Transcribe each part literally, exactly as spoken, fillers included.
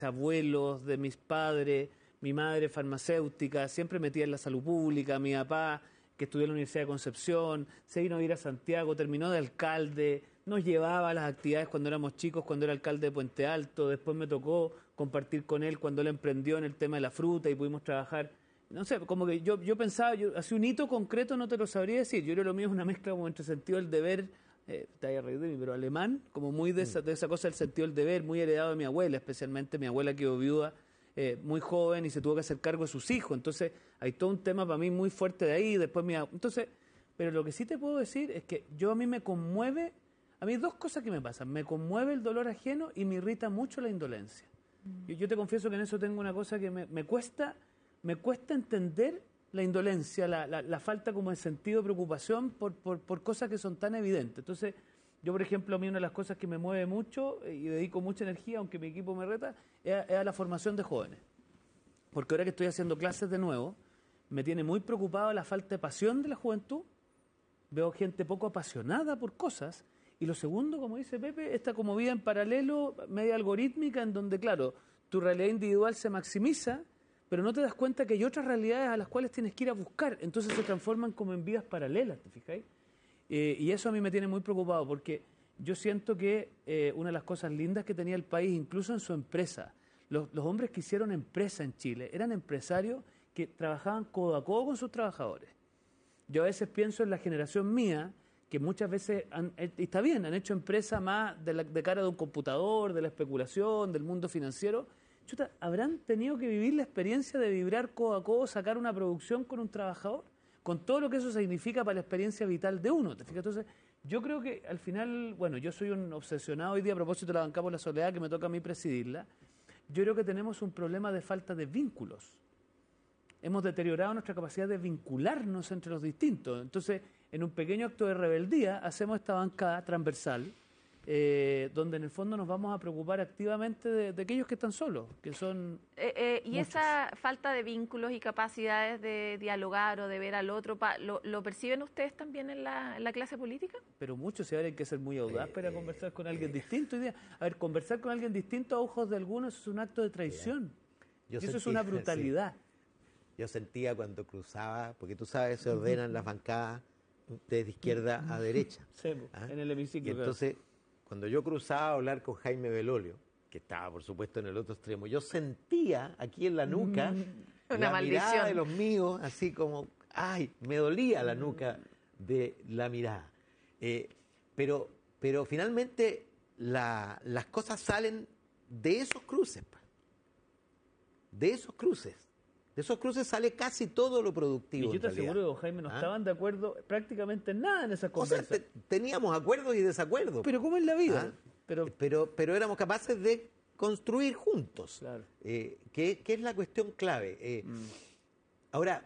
abuelos, de mis padres, mi madre farmacéutica, siempre metida en la salud pública, mi papá que estudió en la Universidad de Concepción, se vino a ir a Santiago, terminó de alcalde, nos llevaba a las actividades cuando éramos chicos, cuando era alcalde de Puente Alto, después me tocó compartir con él cuando él emprendió en el tema de la fruta y pudimos trabajar. No sé, como que yo, yo pensaba, yo, así un hito concreto no te lo sabría decir, yo creo que lo mío es una mezcla como entre sentido del deber, eh, te vaya a reír de mí, pero alemán, como muy de esa, de esa cosa del sentido del deber, muy heredado de mi abuela, especialmente mi abuela quedó viuda eh, muy joven y se tuvo que hacer cargo de sus hijos, entonces hay todo un tema para mí muy fuerte de ahí, después mi, entonces, pero lo que sí te puedo decir es que yo a mí me conmueve, a mí dos cosas que me pasan, me conmueve el dolor ajeno y me irrita mucho la indolencia. Mm. Yo, yo te confieso que en eso tengo una cosa que me, me cuesta, me cuesta entender la indolencia, la, la, la falta como de sentido de preocupación por, por, por cosas que son tan evidentes. Entonces, yo, por ejemplo, a mí una de las cosas que me mueve mucho y dedico mucha energía, aunque mi equipo me reta, es a, es a la formación de jóvenes. Porque ahora que estoy haciendo clases de nuevo, me tiene muy preocupado la falta de pasión de la juventud. Veo gente poco apasionada por cosas. Y lo segundo, como dice Pepe, esta como vida en paralelo, media algorítmica, en donde, claro, tu realidad individual se maximiza, pero no te das cuenta que hay otras realidades a las cuales tienes que ir a buscar. Entonces se transforman como en vidas paralelas, ¿te fijáis? Eh, y eso a mí me tiene muy preocupado, porque yo siento que eh, una de las cosas lindas que tenía el país, incluso en su empresa, los, los hombres que hicieron empresa en Chile, eran empresarios que trabajaban codo a codo con sus trabajadores. Yo a veces pienso en la generación mía, que muchas veces, han, y está bien, han hecho empresa más de, la, de cara de un computador, de la especulación, del mundo financiero. Chuta, ¿habrán tenido que vivir la experiencia de vibrar codo a codo, sacar una producción con un trabajador? Con todo lo que eso significa para la experiencia vital de uno, ¿te fijas? Entonces, yo creo que al final, bueno, yo soy un obsesionado hoy día a propósito de la banca por la soledad, que me toca a mí presidirla. Yo creo que tenemos un problema de falta de vínculos. Hemos deteriorado nuestra capacidad de vincularnos entre los distintos. Entonces, en un pequeño acto de rebeldía, hacemos esta bancada transversal, eh, donde en el fondo nos vamos a preocupar activamente de, de aquellos que están solos, que son eh, eh, Y muchos. Esa falta de vínculos y capacidades de dialogar o de ver al otro, pa, ¿lo, ¿lo perciben ustedes también en la, en la clase política? Pero mucho, si ahora hay que ser muy audaz eh, para eh, conversar con alguien eh, distinto. Hoy día, a ver, conversar con alguien distinto a ojos de algunos es un acto de traición. Yo y eso sentía, es una brutalidad. Sí. Yo sentía cuando cruzaba, porque tú sabes, se ordenan las bancadas de izquierda a derecha. Sí, ¿ah? en el hemiciclo. Y entonces, cuando yo cruzaba a hablar con Jaime Belolio, que estaba, por supuesto, en el otro extremo, yo sentía aquí en la nuca Una la maldición. mirada de los míos, así como, ay, me dolía la nuca de la mirada. Eh, pero, pero finalmente la, las cosas salen de esos cruces, pa. de esos cruces. De esos cruces sale casi todo lo productivo. Y yo te aseguro que Jaime no ¿Ah? estaban de acuerdo prácticamente en nada en esas O sea, conversas. te, teníamos acuerdos y desacuerdos. Pero ¿cómo es la vida? ¿Ah? Pero, pero, pero éramos capaces de construir juntos. Claro. Eh, que, que es la cuestión clave. Eh, mm. Ahora,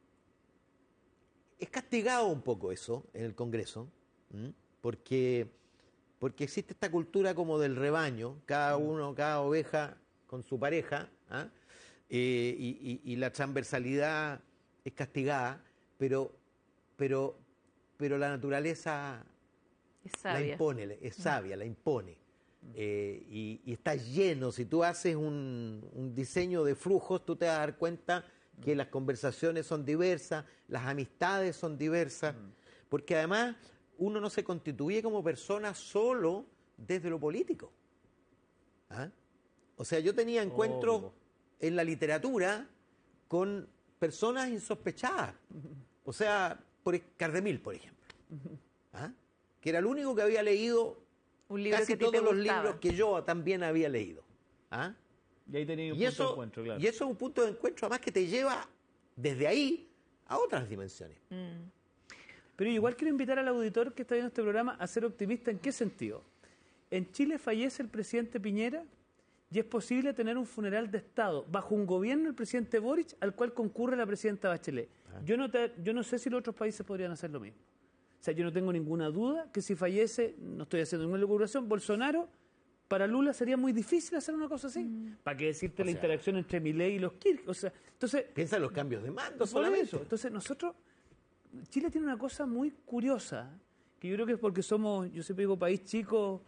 es castigado un poco eso en el Congreso, ¿m? porque porque existe esta cultura como del rebaño, cada uno, cada oveja con su pareja, ¿ah? Eh, y, y, y la transversalidad es castigada, pero, pero, pero la naturaleza Es la sabia. impone, es sabia, la impone. Eh, y, y está lleno, si tú haces un, un diseño de flujos, tú te vas a dar cuenta que las conversaciones son diversas, las amistades son diversas, porque además uno no se constituye como persona solo desde lo político. ¿Ah? O sea, yo tenía encuentros Oh. en la literatura con personas insospechadas. O sea, por Cardemil, por ejemplo. ¿Ah? Que era el único que había leído Un libro casi que a ti te todos los gustaba. libros que yo también había leído. ¿Ah? Y ahí tenía un Y punto eso, de encuentro, claro. y eso es un punto de encuentro además que te lleva desde ahí a otras dimensiones. Mm. Pero igual quiero invitar al auditor que está viendo este programa a ser optimista. ¿En qué sentido? En Chile fallece el presidente Piñera y es posible tener un funeral de Estado bajo un gobierno del presidente Boric al cual concurre la presidenta Bachelet. Ah. Yo no, te, yo no sé si los otros países podrían hacer lo mismo. O sea, yo no tengo ninguna duda que si fallece, no estoy haciendo ninguna locuración, Bolsonaro, para Lula sería muy difícil hacer una cosa así. Mm. ¿Para qué decirte O la sea, interacción entre Milei y los Kirchner? O sea, entonces... Piensa en los cambios de mando Por solamente. eso. Entonces nosotros, Chile tiene una cosa muy curiosa, que yo creo que es porque somos, yo siempre digo país chico,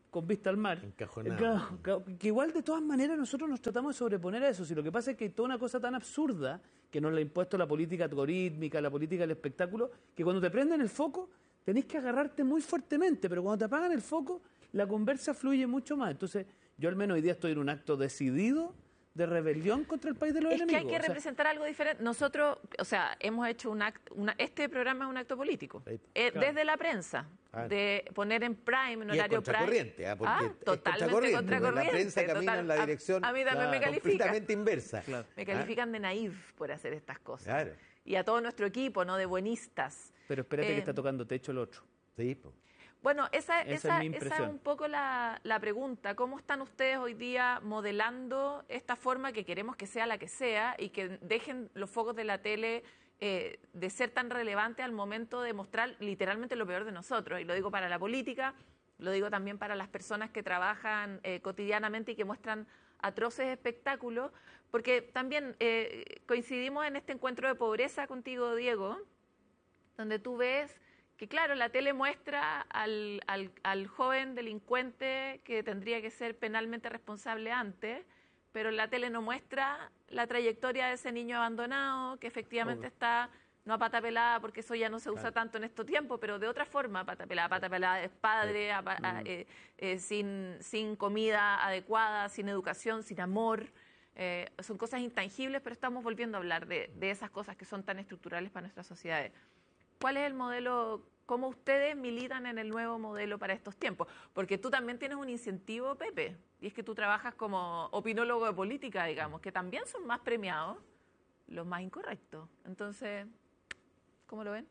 con vista al mar. Encajonado. Claro, claro, que igual de todas maneras nosotros nos tratamos de sobreponer a eso. Si lo que pasa es que hay toda una cosa tan absurda que nos la ha impuesto la política algorítmica, la política del espectáculo, que cuando te prenden el foco tenés que agarrarte muy fuertemente, pero cuando te apagan el foco la conversa fluye mucho más. Entonces yo al menos hoy día estoy en un acto decidido de rebelión contra el país de los es enemigos. Es que hay que o sea, representar algo diferente. Nosotros, o sea, hemos hecho un acto, una, este programa es un acto político. Eh, claro. Desde la prensa, Ah. de poner en prime, en Y es horario prime. contracorriente, ¿ah? Porque Ah, es totalmente contracorriente, contracorriente. La prensa camina total. en la dirección A, a mí también claro, me califican. completamente inversa. Claro. Me califican de naif por hacer estas cosas. Claro. Y a todo nuestro equipo, ¿no? De buenistas. pero espérate Eh, que está tocando techo el otro. Sí, po. Bueno, esa, Esa es esa, mi esa es impresión. un poco la, la pregunta. ¿Cómo están ustedes hoy día modelando esta forma que queremos que sea la que sea y que dejen los focos de la tele eh, de ser tan relevantes al momento de mostrar literalmente lo peor de nosotros? Y lo digo para la política, lo digo también para las personas que trabajan eh, cotidianamente y que muestran atroces espectáculos, porque también eh, coincidimos en este encuentro de pobreza contigo, Diego, donde tú ves que claro, la tele muestra al, al, al joven delincuente que tendría que ser penalmente responsable antes, pero la tele no muestra la trayectoria de ese niño abandonado, que efectivamente Obvio. está, no a pata pelada, porque eso ya no se usa Claro. tanto en estos tiempos, pero de otra forma, pata pelada, pata pelada es padre, a- Mm. a- eh, eh, sin, sin comida adecuada, sin educación, sin amor. Eh, son cosas intangibles, pero estamos volviendo a hablar de, de esas cosas que son tan estructurales para nuestras sociedades. ¿Cuál es el modelo, cómo ustedes militan en el nuevo modelo para estos tiempos? Porque tú también tienes un incentivo, Pepe, y es que tú trabajas como opinólogo de política, digamos, que también son más premiados los más incorrectos. Entonces, ¿cómo lo ven?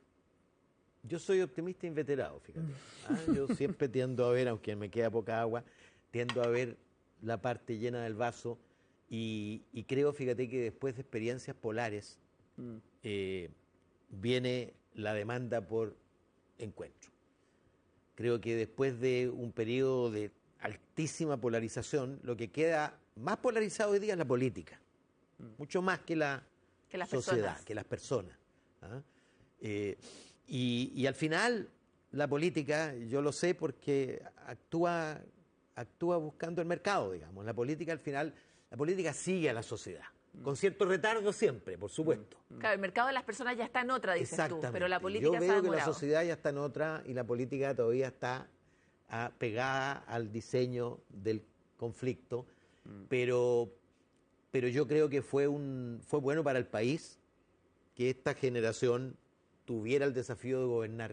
Yo soy optimista inveterado, fíjate. Ah, yo siempre tiendo a ver, aunque me queda poca agua, tiendo a ver la parte llena del vaso y, y creo, fíjate, que después de experiencias polares Mm. eh, viene la demanda por encuentro. Creo que después de un periodo de altísima polarización, lo que queda más polarizado hoy día es la política, mucho más que la Que las sociedad, personas. que las personas. ¿Ah? Eh, y, y al final, la política, yo lo sé porque actúa, actúa buscando el mercado, digamos. La política al final, la política sigue a la sociedad, con cierto retardo siempre, por supuesto. Claro, el mercado de las personas ya está en otra, dices tú, Exactamente. pero la Yo política se ha veo que la demorado. sociedad ya está en otra y la política todavía está ah, pegada al diseño del conflicto, pero, pero yo creo que fue, un, fue bueno para el país que esta generación tuviera el desafío de gobernar,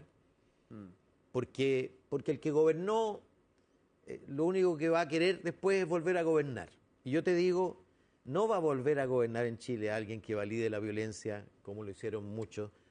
porque, porque el que gobernó, eh, lo único que va a querer después es volver a gobernar. Y yo te digo, no va a volver a gobernar en Chile alguien que valide la violencia, como lo hicieron muchos,